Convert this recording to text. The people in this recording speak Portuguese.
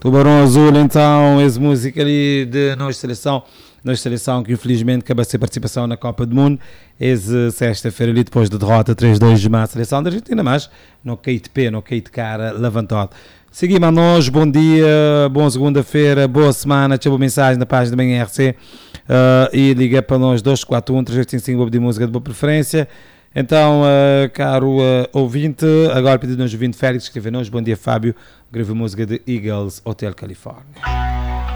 Tubarão Azul, então, essa música ali de nossa seleção que infelizmente acaba de ser participação na Copa do Mundo, essa sexta-feira ali depois da derrota 3-2 de má seleção da Argentina, mas não cai de pé, não cai de cara levantado. Seguimos a nós, bom dia, boa segunda-feira, boa semana, deixa uma mensagem na página da Manhã RC e liga para nós 241-385 de música de boa preferência. Então, caro ouvinte, agora pedido-nos o ouvinte Félix, escreve-nos, bom dia Fábio, grave música de Eagles, Hotel Califórnia.